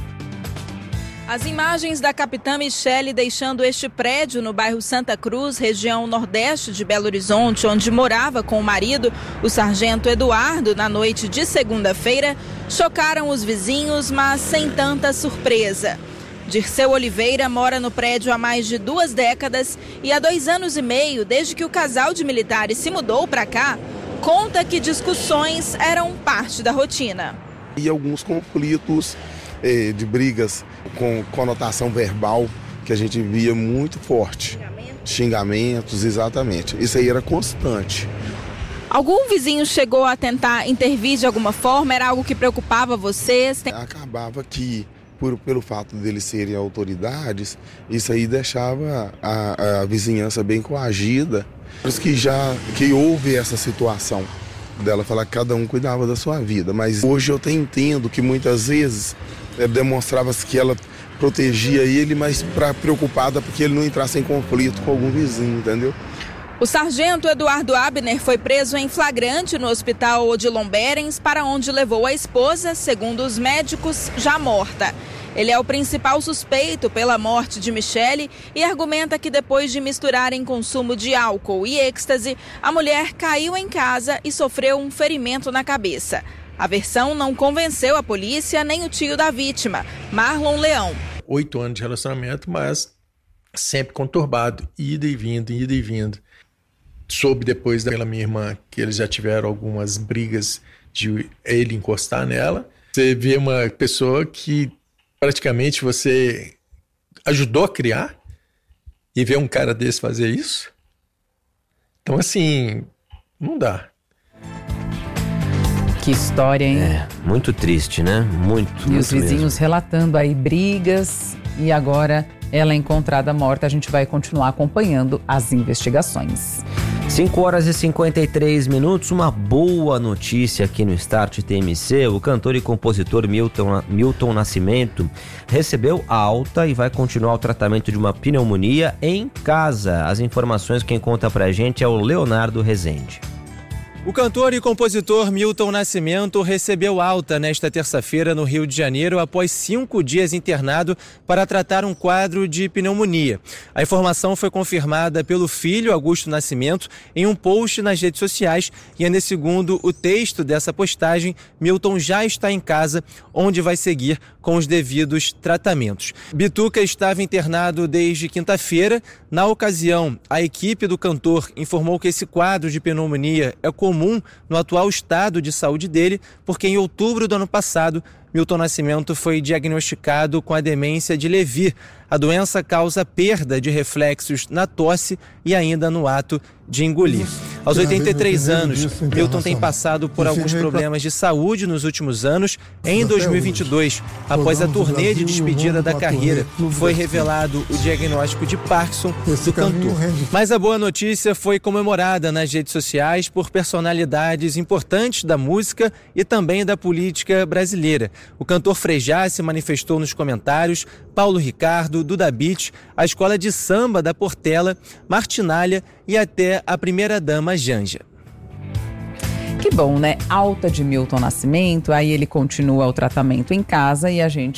As imagens da capitã Michele deixando este prédio no bairro Santa Cruz, região nordeste de Belo Horizonte, onde morava com o marido, o sargento Eduardo, na noite de segunda-feira, chocaram os vizinhos, mas sem tanta surpresa. Dirceu Oliveira mora no prédio há mais de duas décadas e há dois anos e meio, desde que o casal de militares se mudou para cá, conta que discussões eram parte da rotina. E alguns conflitos eh, de brigas com conotação verbal que a gente via muito forte. Xingamentos. Xingamentos, exatamente. Isso aí era constante. Algum vizinho chegou a tentar intervir de alguma forma? Era algo que preocupava vocês? Tem... Acabava que... Por, pelo fato deles serem autoridades, isso aí deixava a, a vizinhança bem coagida. Por isso que já que houve essa situação dela falar que cada um cuidava da sua vida. Mas hoje eu até entendo que muitas vezes é, demonstrava-se que ela protegia ele, mas pra, preocupada porque ele não entrasse em conflito com algum vizinho, entendeu? O sargento Eduardo Abner foi preso em flagrante no hospital Odilon Berens, para onde levou a esposa, segundo os médicos, já morta. Ele é o principal suspeito pela morte de Michele e argumenta que depois de misturarem consumo de álcool e êxtase, a mulher caiu em casa e sofreu um ferimento na cabeça. A versão não convenceu a polícia nem o tio da vítima, Marlon Leão. Oito anos de relacionamento, mas sempre conturbado, ida e vindo, ida e vindo. Soube depois daquela minha irmã que eles já tiveram algumas brigas de ele encostar nela. Você vê uma pessoa que praticamente você ajudou a criar e vê um cara desse fazer isso. Então, assim, não dá. Que história, hein? É, muito triste, né? Muito, E muito os vizinhos mesmo. relatando aí brigas e agora ela é encontrada morta. A gente vai continuar acompanhando as investigações. cinco horas e cinquenta e três minutos, uma boa notícia aqui no Start T M C. O cantor e compositor Milton, Milton Nascimento recebeu alta e vai continuar o tratamento de uma pneumonia em casa. As informações quem conta pra gente é o Leonardo Rezende. O cantor e compositor Milton Nascimento recebeu alta nesta terça-feira no Rio de Janeiro após cinco dias internado para tratar um quadro de pneumonia. A informação foi confirmada pelo filho, Augusto Nascimento, em um post nas redes sociais e ainda segundo o texto dessa postagem, Milton já está em casa, onde vai seguir com os devidos tratamentos. Bituca estava internado desde quinta-feira. Na ocasião, a equipe do cantor informou que esse quadro de pneumonia é comum no atual estado de saúde dele, porque em outubro do ano passado, Milton Nascimento foi diagnosticado com a demência de Lewy. A doença causa perda de reflexos na tosse e ainda no ato de engolir. Aos oitenta e três anos, Milton tem passado por alguns problemas de saúde nos últimos anos. Em dois mil e vinte e dois, após a turnê de despedida da carreira, foi revelado o diagnóstico de Parkinson do cantor. Mas a boa notícia foi comemorada nas redes sociais por personalidades importantes da música e também da política brasileira. O cantor Frejá se manifestou nos comentários, Paulo Ricardo, Duda Beat, a escola de samba da Portela, Martinalha e até a primeira-dama Janja. Que bom, né? Alta de Milton Nascimento, aí ele continua o tratamento em casa e a gente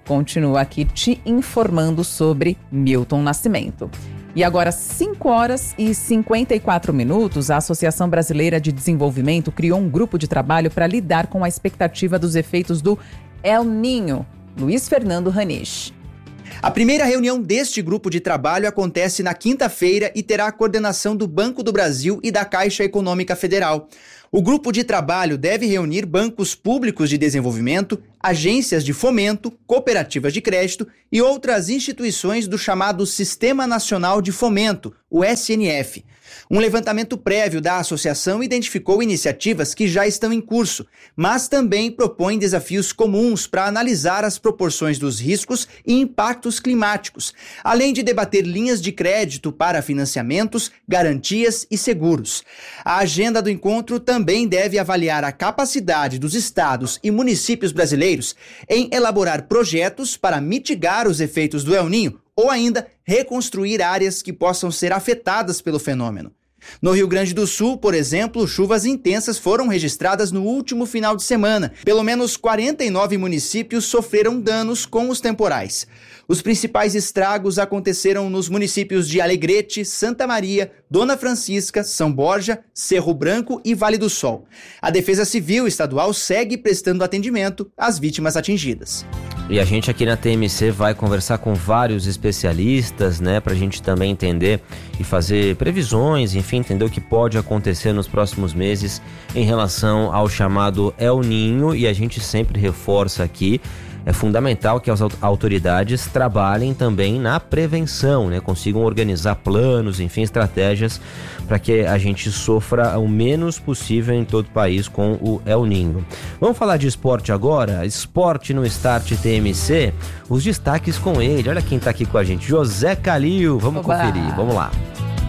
continua aqui te informando sobre Milton Nascimento. E agora, cinco horas e cinquenta e quatro minutos, a Associação Brasileira de Desenvolvimento criou um grupo de trabalho para lidar com a expectativa dos efeitos do El Niño. Luiz Fernando Ranisch. A primeira reunião deste grupo de trabalho acontece na quinta-feira e terá a coordenação do Banco do Brasil e da Caixa Econômica Federal. O grupo de trabalho deve reunir bancos públicos de desenvolvimento, agências de fomento, cooperativas de crédito e outras instituições do chamado Sistema Nacional de Fomento, o S N F. Um levantamento prévio da associação identificou iniciativas que já estão em curso, mas também propõe desafios comuns para analisar as proporções dos riscos e impactos climáticos, além de debater linhas de crédito para financiamentos, garantias e seguros. A agenda do encontro também deve avaliar a capacidade dos estados e municípios brasileiros em elaborar projetos para mitigar os efeitos do El Niño, ou ainda reconstruir áreas que possam ser afetadas pelo fenômeno. No Rio Grande do Sul, por exemplo, chuvas intensas foram registradas no último final de semana. Pelo menos quarenta e nove municípios sofreram danos com os temporais. Os principais estragos aconteceram nos municípios de Alegrete, Santa Maria, Dona Francisca, São Borja, Cerro Branco e Vale do Sol. A Defesa Civil Estadual segue prestando atendimento às vítimas atingidas. E a gente aqui na T M C vai conversar com vários especialistas, né, pra gente também entender e fazer previsões, enfim, entender o que pode acontecer nos próximos meses em relação ao chamado El Niño, e a gente sempre reforça aqui, é fundamental que as autoridades trabalhem também na prevenção, né? Consigam organizar planos, enfim, estratégias para que a gente sofra o menos possível em todo o país com o El Niño. Vamos falar de esporte agora? Esporte no Start T M C, os destaques com ele. Olha quem está aqui com a gente, José Calil. Vamos Oba. conferir, vamos lá.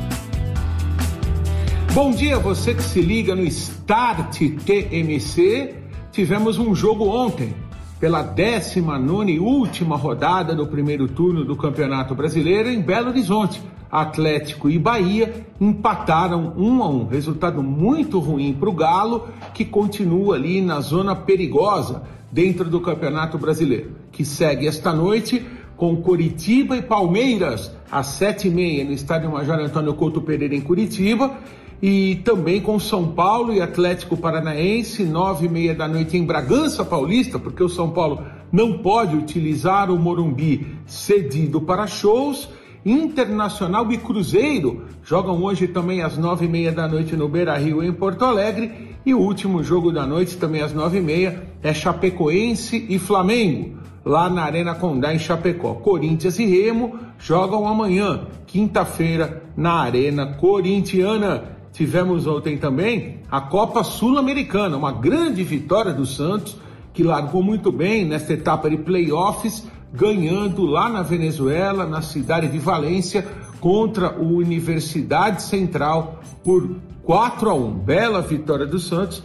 Bom dia, você que se liga no Start T M C. Tivemos um jogo ontem, pela décima nona e última rodada do primeiro turno do Campeonato Brasileiro em Belo Horizonte. Atlético e Bahia empataram um a um. Resultado muito ruim para o Galo, que continua ali na zona perigosa dentro do Campeonato Brasileiro, que segue esta noite com Coritiba e Palmeiras às sete e meia no Estádio Major Antônio Couto Pereira em Curitiba, e também com São Paulo e Atlético Paranaense, nove e meia da noite em Bragança Paulista, porque o São Paulo não pode utilizar o Morumbi cedido para shows. Internacional e Cruzeiro jogam hoje também às nove e meia da noite no Beira-Rio em Porto Alegre, e o último jogo da noite também às nove e meia é Chapecoense e Flamengo, lá na Arena Condá em Chapecó. Corinthians e Remo jogam amanhã, quinta-feira, na Arena Corintiana. Tivemos ontem também a Copa Sul-Americana, uma grande vitória do Santos, que largou muito bem nesta etapa de playoffs, ganhando lá na Venezuela, na cidade de Valência, contra o Universidade Central por quatro a um. Bela vitória do Santos,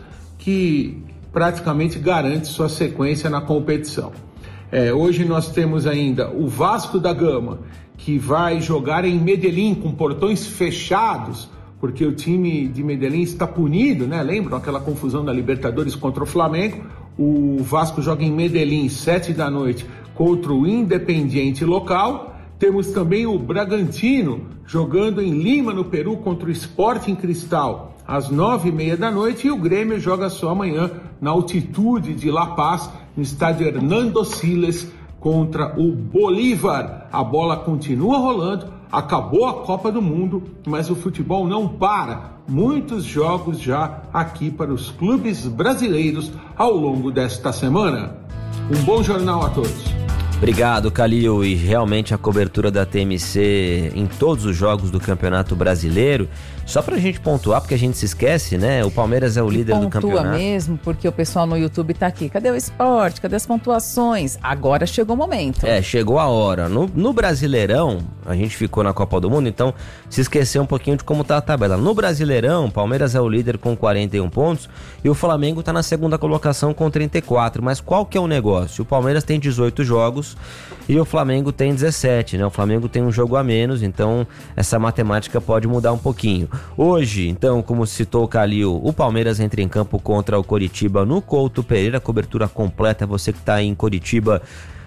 que praticamente garante sua sequência na competição. É, hoje nós temos ainda o Vasco da Gama, que vai jogar em Medellín com portões fechados, porque o time de Medellín está punido, né? Lembram aquela confusão da Libertadores contra o Flamengo? O Vasco joga em Medellín, sete da noite, contra o Independiente local. Temos também o Bragantino jogando em Lima, no Peru, contra o Sporting Cristal, às nove e meia da noite. E o Grêmio joga só amanhã na altitude de La Paz, no estádio Hernando Siles, contra o Bolívar. A bola continua rolando, acabou a Copa do Mundo, mas o futebol não para. Muitos jogos já aqui para os clubes brasileiros ao longo desta semana. Um bom jornal a todos. Obrigado, Calil. E realmente a cobertura da T M C em todos os jogos do Campeonato Brasileiro. Só pra gente pontuar, porque a gente se esquece, né? O Palmeiras é o líder do campeonato. Pontua mesmo, porque o pessoal no YouTube tá aqui. Cadê o esporte? Cadê as pontuações? Agora chegou o momento. É, chegou a hora. No, no Brasileirão, a gente ficou na Copa do Mundo, então se esqueceu um pouquinho de como tá a tabela. No Brasileirão, Palmeiras é o líder com quarenta e um pontos e o Flamengo tá na segunda colocação com trinta e quatro. Mas qual que é o negócio? O Palmeiras tem dezoito jogos e o Flamengo tem dezessete, né? O Flamengo tem um jogo a menos, então essa matemática pode mudar um pouquinho. Hoje, então, como citou o Calil, o Palmeiras entra em campo contra o Coritiba no Couto Pereira, cobertura completa, você que está em Coritiba,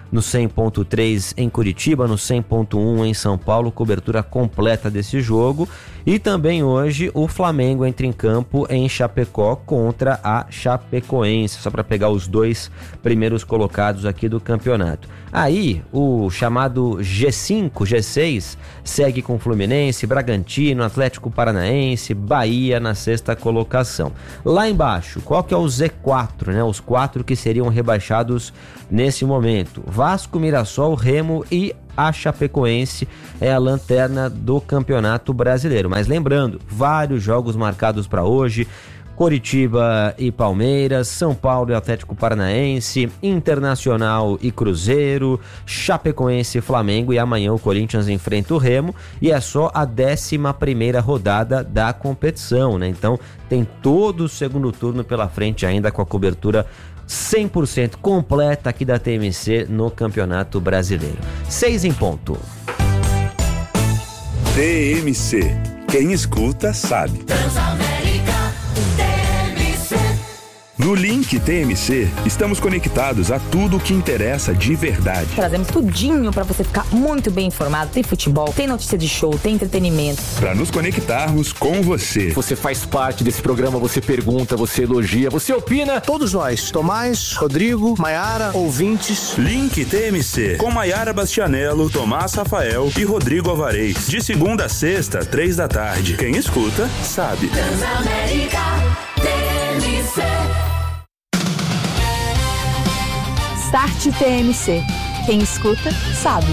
no cem ponto três em Curitiba, no cem ponto um em São Paulo, cobertura completa desse jogo. E também hoje o Flamengo entra em campo em Chapecó contra a Chapecoense, só para pegar os dois primeiros colocados aqui do campeonato. Aí o chamado G cinco, G seis segue com Fluminense, Bragantino, Atlético Paranaense, Bahia na sexta colocação. Lá embaixo, qual que é o Z quatro, né? Os quatro que seriam rebaixados nesse momento: Vasco, Mirassol, Remo e a Chapecoense é a lanterna do Campeonato Brasileiro. Mas lembrando, vários jogos marcados para hoje: Coritiba e Palmeiras, São Paulo e Atlético Paranaense, Internacional e Cruzeiro, Chapecoense e Flamengo, e amanhã o Corinthians enfrenta o Remo, e é só a décima primeira rodada da competição, né? Então tem todo o segundo turno pela frente ainda, com a cobertura cem por cento completa aqui da T M C no Campeonato Brasileiro. Seis em ponto. T M C. Quem escuta sabe. No Link T M C, estamos conectados a tudo o que interessa de verdade. Trazemos tudinho pra você ficar muito bem informado. Tem futebol, tem notícia de show, tem entretenimento. Para nos conectarmos com você. Você faz parte desse programa, você pergunta, você elogia, você opina. Todos nós, Tomás, Rodrigo, Maiara, ouvintes. Link T M C, com Maiara Bastianello, Tomás Rafael e Rodrigo Alvarez. De segunda a sexta, três da tarde. Quem escuta, sabe. Transamérica T M C. Start T M C. Quem escuta, sabe.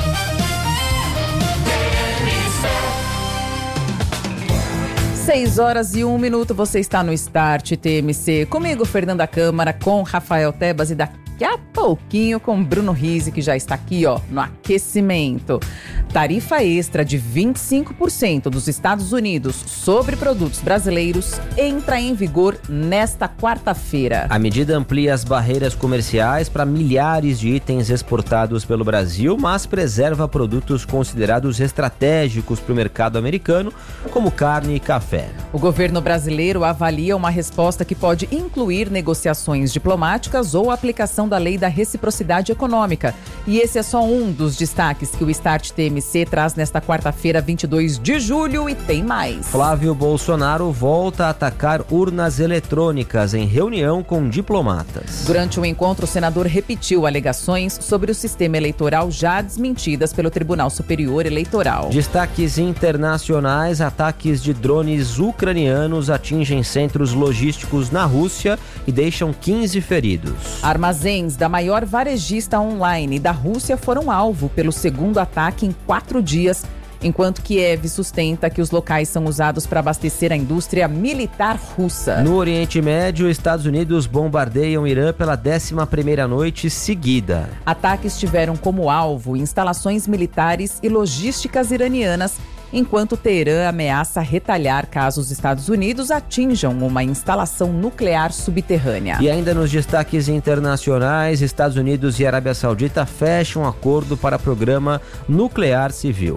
Seis horas e um minuto, você está no Start T M C. Comigo, Fernanda Câmara, com Rafael Tebas e daqui a pouquinho com Bruno Rizzi, que já está aqui, ó, no aquecimento. Tarifa extra de vinte e cinco por cento dos Estados Unidos sobre produtos brasileiros entra em vigor nesta quarta-feira. A medida amplia as barreiras comerciais para milhares de itens exportados pelo Brasil, mas preserva produtos considerados estratégicos para o mercado americano, como carne e café. O governo brasileiro avalia uma resposta que pode incluir negociações diplomáticas ou aplicação da lei da reciprocidade econômica. E esse é só um dos destaques que o Start T M C traz nesta quarta-feira, vinte e dois de julho, e tem mais. Flávio Bolsonaro volta a atacar urnas eletrônicas em reunião com diplomatas. Durante o encontro, o senador repetiu alegações sobre o sistema eleitoral já desmentidas pelo Tribunal Superior Eleitoral. Destaques internacionais: ataques de drones ucranianos atingem centros logísticos na Rússia e deixam quinze feridos. Armazéns da maior varejista online da Rússia foram alvo pelo segundo ataque em quatro dias, enquanto Kiev sustenta que os locais são usados para abastecer a indústria militar russa. No Oriente Médio, Estados Unidos bombardeiam Irã pela décima primeira noite seguida. Ataques tiveram como alvo instalações militares e logísticas iranianas, enquanto Teherã ameaça retalhar caso os Estados Unidos atinjam uma instalação nuclear subterrânea. E ainda nos destaques internacionais, Estados Unidos e Arábia Saudita fecham um acordo para programa nuclear civil.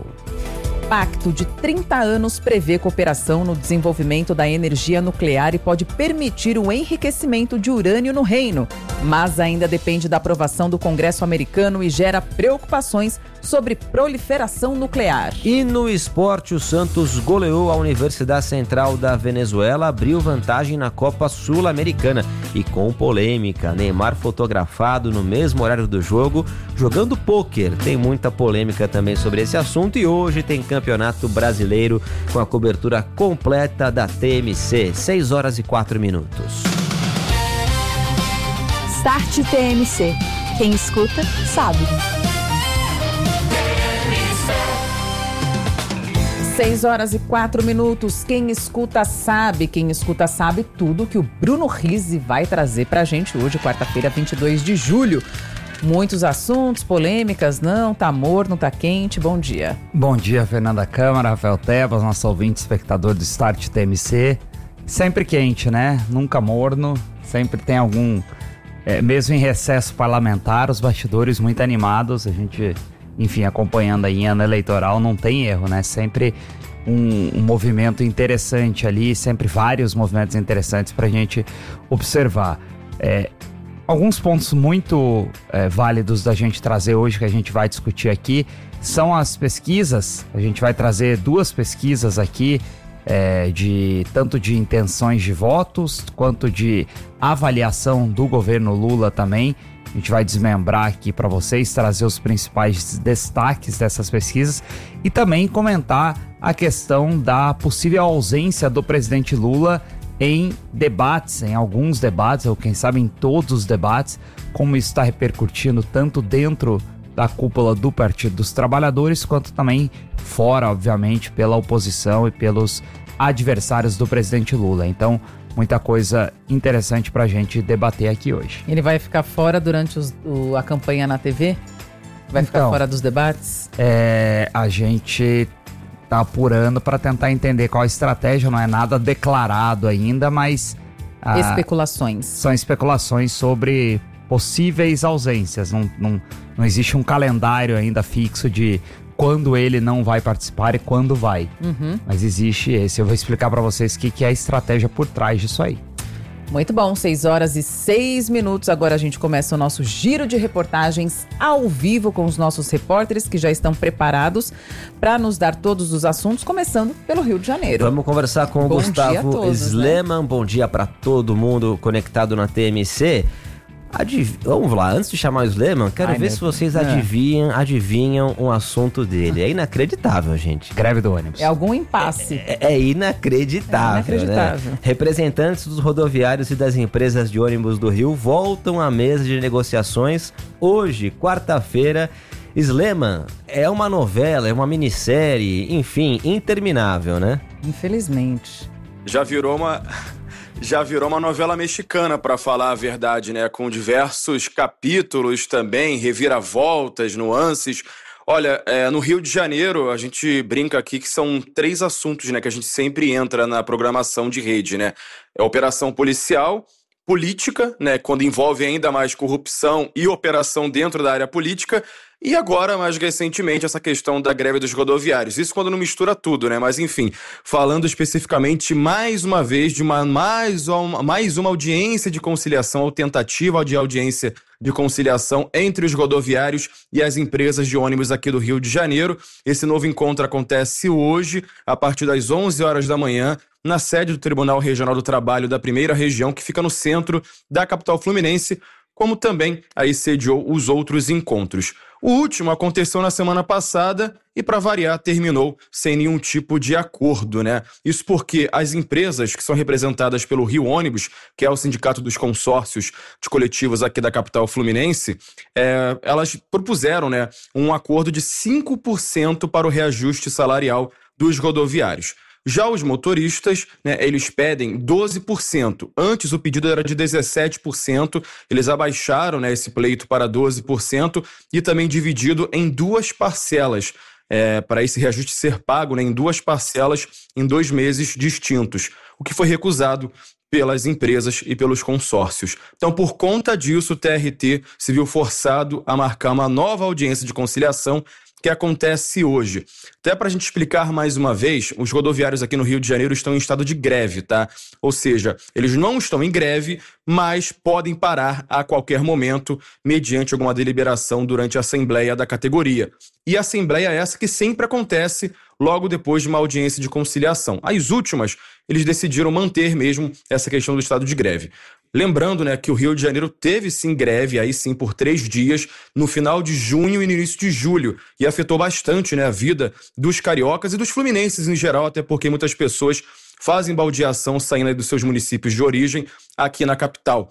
Pacto de trinta anos prevê cooperação no desenvolvimento da energia nuclear e pode permitir o enriquecimento de urânio no reino, mas ainda depende da aprovação do Congresso americano e gera preocupações sobre proliferação nuclear. E no esporte, o Santos goleou a Universidade Central da Venezuela, abriu vantagem na Copa Sul-Americana. E com polêmica, Neymar fotografado no mesmo horário do jogo, jogando pôquer. Tem muita polêmica também sobre esse assunto, e hoje tem Campeonato Brasileiro com a cobertura completa da T M C. seis horas e quatro minutos. Start T M C. Quem escuta, sabe. seis horas e quatro minutos. Quem escuta sabe, quem escuta sabe tudo que o Bruno Rizzi vai trazer pra gente hoje, quarta-feira, vinte e dois de julho. Muitos assuntos, polêmicas, não, tá morno, tá quente. Bom dia. Bom dia, Fernanda Câmara, Rafael Tebas, nosso ouvinte, espectador do Start T M C. Sempre quente, né? Nunca morno, sempre tem algum... É, mesmo em recesso parlamentar, os bastidores muito animados, a gente... Enfim, acompanhando aí em ano eleitoral, não tem erro, né? Sempre um, um movimento interessante ali, sempre vários movimentos interessantes pra gente observar. É, alguns pontos muito é, válidos da gente trazer hoje, que a gente vai discutir aqui, são as pesquisas. A gente vai trazer duas pesquisas aqui, é, de tanto de intenções de votos, quanto de avaliação do governo Lula também. A gente vai desmembrar aqui para vocês, trazer os principais destaques dessas pesquisas e também comentar a questão da possível ausência do presidente Lula em debates, em alguns debates, ou quem sabe em todos os debates, como isso está repercutindo tanto dentro da cúpula do Partido dos Trabalhadores, quanto também fora, obviamente, pela oposição e pelos adversários do presidente Lula. Então, muita coisa interessante pra gente debater aqui hoje. Ele vai ficar fora durante os, o, a campanha na T V? Vai ficar Então, fora dos debates? É, a gente tá apurando para tentar entender qual a estratégia, não é nada declarado ainda, mas... ah, Especulações. São especulações sobre possíveis ausências. Não, não, não existe um calendário ainda fixo de quando ele não vai participar e quando vai. Uhum. Mas existe esse. Eu vou explicar para vocês o que, que é a estratégia por trás disso aí. Muito bom, seis horas e seis minutos. Agora a gente começa o nosso giro de reportagens ao vivo com os nossos repórteres que já estão preparados para nos dar todos os assuntos, começando pelo Rio de Janeiro. Vamos conversar com o Bom dia a Gustavo todos, Sleman. Né? Bom dia para todo mundo conectado na T M C. Adiv... Vamos lá, antes de chamar o Sleman, quero Ai, ver se vocês Deus. adivinham, adivinham um assunto dele. É inacreditável, gente. Greve do ônibus. É algum impasse. É, é inacreditável, É inacreditável. Né? Representantes dos rodoviários e das empresas de ônibus do Rio voltam à mesa de negociações hoje, quarta-feira. Sleman, é uma novela, é uma minissérie, enfim, interminável, né? Infelizmente. Já virou uma... Já virou uma novela mexicana, para falar a verdade, né? Com diversos capítulos também, reviravoltas, nuances. Olha, é, no Rio de Janeiro, a gente brinca aqui que são três assuntos, né? Que a gente sempre entra na programação de rede, né? É operação policial, política, né? Quando envolve ainda mais corrupção e operação dentro da área política. E agora, mais recentemente, essa questão da greve dos rodoviários. Isso quando não mistura tudo, né? Mas, enfim, falando especificamente, mais uma vez, de uma mais, uma, mais uma audiência de conciliação, ou tentativa de audiência de conciliação entre os rodoviários e as empresas de ônibus aqui do Rio de Janeiro. Esse novo encontro acontece hoje, a partir das onze horas da manhã, na sede do Tribunal Regional do Trabalho da Primeira Região, que fica no centro da capital fluminense, como também aí sediou os outros encontros. O último aconteceu na semana passada e, para variar, terminou sem nenhum tipo de acordo, né? Isso porque as empresas que são representadas pelo Rio Ônibus, que é o sindicato dos consórcios de coletivos aqui da capital fluminense, é, elas propuseram, né, um acordo de cinco por cento para o reajuste salarial dos rodoviários. Já os motoristas, né, eles pedem doze por cento. Antes o pedido era de dezessete por cento, eles abaixaram, né, esse pleito para doze por cento e também dividido em duas parcelas, é, para esse reajuste ser pago, né, em duas parcelas em dois meses distintos, o que foi recusado pelas empresas e pelos consórcios. Então, por conta disso, o T R T se viu forçado a marcar uma nova audiência de conciliação que acontece hoje. Até para a gente explicar mais uma vez, os rodoviários aqui no Rio de Janeiro estão em estado de greve, tá? Ou seja, eles não estão em greve, mas podem parar a qualquer momento mediante alguma deliberação durante a assembleia da categoria. E a assembleia é essa que sempre acontece logo depois de uma audiência de conciliação. As últimas, eles decidiram manter mesmo essa questão do estado de greve. Lembrando, né, que o Rio de Janeiro teve sim greve, aí sim por três dias, no final de junho e no início de julho, e afetou bastante, né, a vida dos cariocas e dos fluminenses em geral, até porque muitas pessoas fazem baldeação saindo aí dos seus municípios de origem aqui na capital.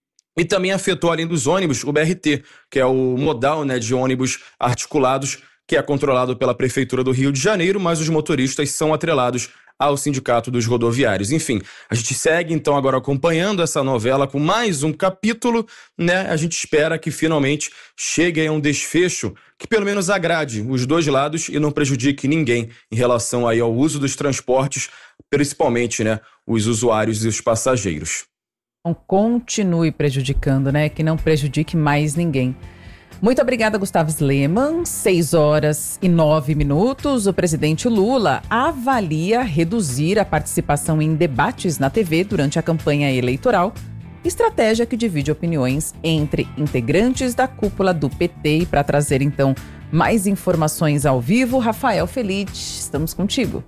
E também afetou, além dos ônibus, o B R T, que é o modal, né, de ônibus articulados, que é controlado pela Prefeitura do Rio de Janeiro, mas os motoristas são atrelados ao Sindicato dos Rodoviários. Enfim, a gente segue então agora acompanhando essa novela com mais um capítulo, né? A gente espera que finalmente chegue a um desfecho que pelo menos agrade os dois lados e não prejudique ninguém em relação aí ao uso dos transportes, principalmente, né, os usuários e os passageiros. Então, continue prejudicando, né? Que não prejudique mais ninguém. Muito obrigada, Gustavo Sleman. seis horas e nove minutos. O presidente Lula avalia reduzir a participação em debates na T V durante a campanha eleitoral estratégia que divide opiniões entre integrantes da cúpula do P T. E para trazer, então, mais informações ao vivo, Rafael Felite, estamos contigo.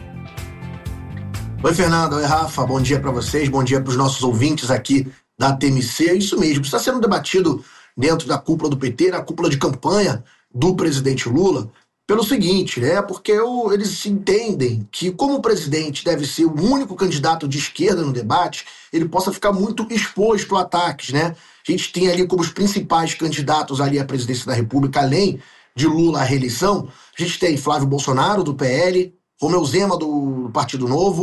Oi, Fernanda. Oi, Rafa. Bom dia para vocês, bom dia para os nossos ouvintes aqui da T M C. É isso mesmo, está sendo debatido dentro da cúpula do P T, na cúpula de campanha do presidente Lula, pelo seguinte, né? Porque o, eles entendem que, como o presidente deve ser o único candidato de esquerda no debate, ele possa ficar muito exposto a ataques, né? A gente tem ali como os principais candidatos ali à presidência da República, além de Lula à reeleição, a gente tem Flávio Bolsonaro, do P L, Romeu Zema, do Partido Novo,